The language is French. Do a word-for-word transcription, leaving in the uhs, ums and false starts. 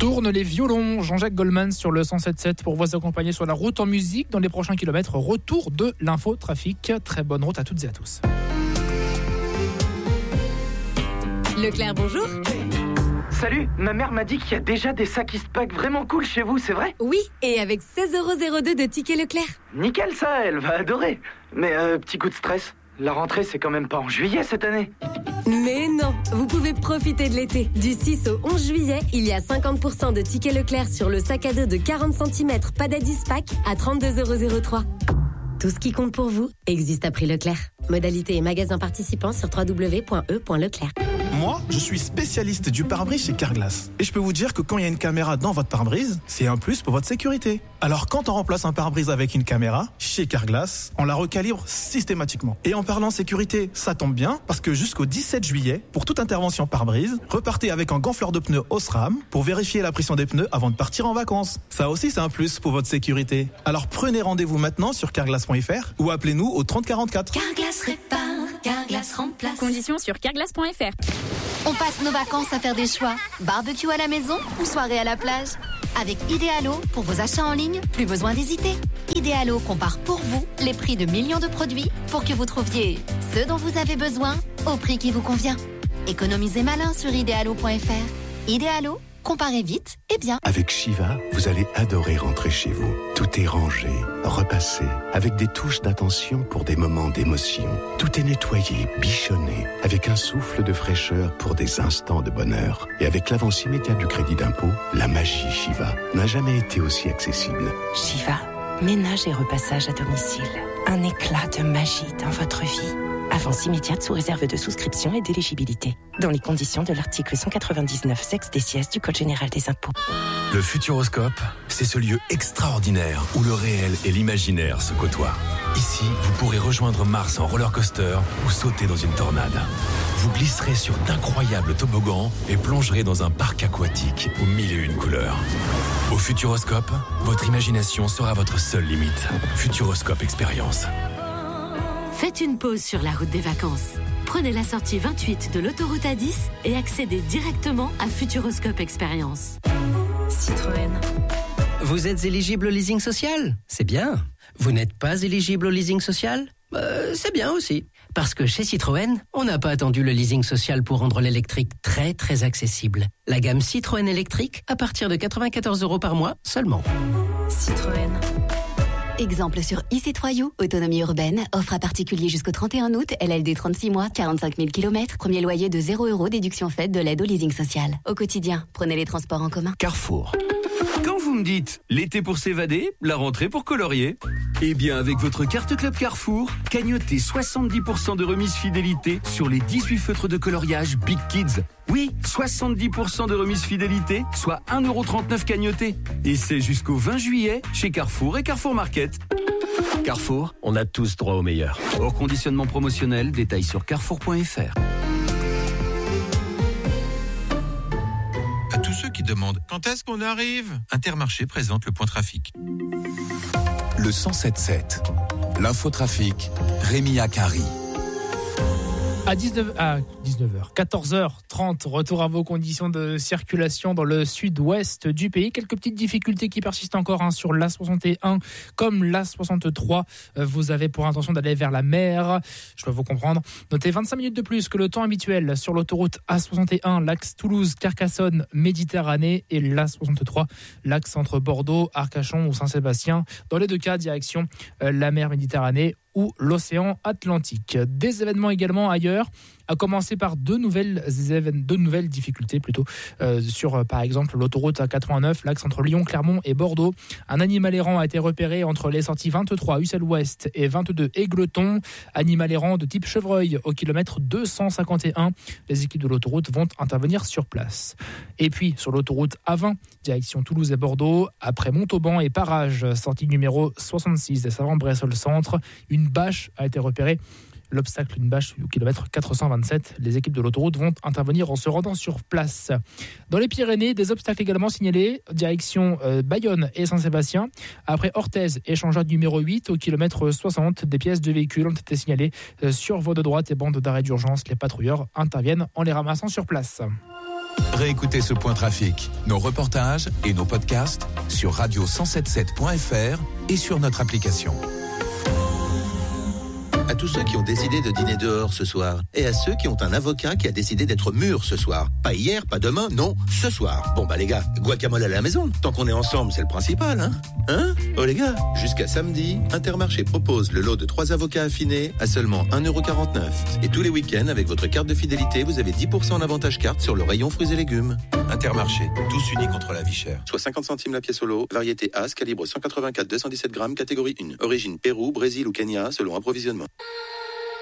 Tourne les violons, Jean-Jacques Goldman sur le cent sept sept pour vous accompagner sur la route en musique dans les prochains kilomètres. Retour de l'infotrafic. Très bonne route à toutes et à tous. Leclerc, bonjour. Salut, ma mère m'a dit qu'il y a déjà des sacs Eastpak vraiment cool chez vous, c'est vrai ? Oui, et avec seize euros zéro deux de tickets Leclerc. Nickel ça, elle va adorer. Mais euh, petit coup de stress, la rentrée c'est quand même pas en juillet cette année. Mais non, vous pouvez profiter de l'été. Du six au onze juillet, il y a cinquante pour cent de tickets Leclerc sur le sac à dos de quarante centimètres Pada Eastpak à trente-deux euros zéro trois. Tout ce qui compte pour vous existe à prix Leclerc. Modalité et magasin participants sur w w w point e point leclerc. Moi, je suis spécialiste du pare-brise chez Carglass. Et je peux vous dire que quand il y a une caméra dans votre pare-brise, c'est un plus pour votre sécurité. Alors quand on remplace un pare-brise avec une caméra, chez Carglass, on la recalibre systématiquement. Et en parlant sécurité, ça tombe bien, parce que jusqu'au dix-sept juillet, pour toute intervention pare-brise, repartez avec un gonfleur de pneus Osram pour vérifier la pression des pneus avant de partir en vacances. Ça aussi, c'est un plus pour votre sécurité. Alors prenez rendez-vous maintenant sur carglass point f r ou appelez-nous au trente quarante-quatre. Carglass répare, Carglass remplace. Conditions sur carglass point f r. On passe nos vacances à faire des choix. Barbecue à la maison ou soirée à la plage. Avec Idealo, pour vos achats en ligne, plus besoin d'hésiter. Idealo compare pour vous les prix de millions de produits pour que vous trouviez ce dont vous avez besoin au prix qui vous convient. Économisez malin sur idealo point f r. Idealo, comparez vite et bien. Avec Shiva, vous allez adorer rentrer chez vous. Tout est rangé, repassé, avec des touches d'attention pour des moments d'émotion. Tout est nettoyé, bichonné, avec un souffle de fraîcheur pour des instants de bonheur. Et avec l'avance immédiate du crédit d'impôt, la magie Shiva n'a jamais été aussi accessible. Shiva, ménage et repassage à domicile. Un éclat de magie dans votre vie. Avance immédiate sous réserve de souscription et d'éligibilité. Dans les conditions de l'article cent quatre-vingt-dix-neuf sexe des sièges du Code général des impôts. Le Futuroscope, c'est ce lieu extraordinaire où le réel et l'imaginaire se côtoient. Ici, vous pourrez rejoindre Mars en roller coaster ou sauter dans une tornade. Vous glisserez sur d'incroyables toboggans et plongerez dans un parc aquatique aux mille et une couleurs. Au Futuroscope, votre imagination sera votre seule limite. Futuroscope Expérience. Faites une pause sur la route des vacances. Prenez la sortie vingt-huit de l'autoroute A dix et accédez directement à Futuroscope Expérience. Citroën. Vous êtes éligible au leasing social ? C'est bien. Vous n'êtes pas éligible au leasing social ? euh, C'est bien aussi. Parce que chez Citroën, on n'a pas attendu le leasing social pour rendre l'électrique très très accessible. La gamme Citroën électrique à partir de quatre-vingt-quatorze euros par mois seulement. Citroën. Exemple sur e-Citroën, autonomie urbaine, offre à particulier jusqu'au trente et un août, L L D trente-six mois, quarante-cinq mille kilomètres, premier loyer de zéro euros, déduction faite de l'aide au leasing social. Au quotidien, prenez les transports en commun. Carrefour. Quand vous me dites l'été pour s'évader, la rentrée pour colorier, eh bien avec votre carte Club Carrefour, cagnotez soixante-dix pour cent de remise fidélité sur les dix-huit feutres de coloriage Big Kids. Oui, soixante-dix pour cent de remise fidélité, soit un euro trente-neuf cagnoté. Et c'est jusqu'au vingt juillet chez Carrefour et Carrefour Market. Carrefour, on a tous droit au meilleur. Hors conditionnement promotionnel, détails sur carrefour point f r. À tous ceux qui demandent quand est-ce qu'on arrive, Intermarché présente le point trafic. Le cent sept sept. L'infotrafic, Rémi Akari. À dix-neuf heures, quatorze heures trente, retour à vos conditions de circulation dans le sud-ouest du pays. Quelques petites difficultés qui persistent encore hein, sur l'A soixante et un comme l'A soixante-trois. Vous avez pour intention d'aller vers la mer, je peux vous comprendre. Notez vingt-cinq minutes de plus que le temps habituel sur l'autoroute A soixante et un, l'axe Toulouse-Carcassonne, Méditerranée, et l'A soixante-trois, l'axe entre Bordeaux, Arcachon ou Saint-Sébastien. Dans les deux cas, direction euh, la mer Méditerranée ou l'océan Atlantique. Des événements également ailleurs, à commencer par deux nouvelles, deux nouvelles difficultés plutôt euh, sur euh, par exemple l'autoroute A quatre-vingt-neuf, l'axe entre Lyon, Clermont et Bordeaux. Un animal errant a été repéré entre les sorties vingt-trois Ussel-Ouest et vingt-deux Égleton. Animal errant de type chevreuil au kilomètre deux cent cinquante et un. Les équipes de l'autoroute vont intervenir sur place. Et puis sur l'autoroute A vingt, direction Toulouse et Bordeaux, après Montauban et Parages, sortie numéro soixante-six des Savants-Bressol Centre, une bâche a été repérée. L'obstacle, une bâche au kilomètre quatre cent vingt-sept. Les équipes de l'autoroute vont intervenir en se rendant sur place. Dans les Pyrénées, des obstacles également signalés, direction euh, Bayonne et Saint-Sébastien. Après Orthez, échangeur numéro huit, au kilomètre soixante, des pièces de véhicules ont été signalées euh, sur voie de droite et bande d'arrêt d'urgence. Les patrouilleurs interviennent en les ramassant sur place. Réécoutez ce point trafic, nos reportages et nos podcasts sur radio cent soixante-dix-sept point f r et sur notre application. À tous ceux qui ont décidé de dîner dehors ce soir, et à ceux qui ont un avocat qui a décidé d'être mûr ce soir. Pas hier, pas demain, non, ce soir. Bon bah les gars, guacamole à la maison. Tant qu'on est ensemble, c'est le principal, hein Hein Oh les gars, jusqu'à samedi, Intermarché propose le lot de trois avocats affinés à seulement un euro quarante-neuf. Et tous les week-ends, avec votre carte de fidélité, vous avez dix pour cent en avantage carte sur le rayon fruits et légumes. Intermarché, tous unis contre la vie chère. Soit cinquante centimes la pièce au lot, variété As, calibre cent quatre-vingt-quatre deux cent dix-sept grammes, catégorie un. Origine Pérou, Brésil ou Kenya, selon approvisionnement.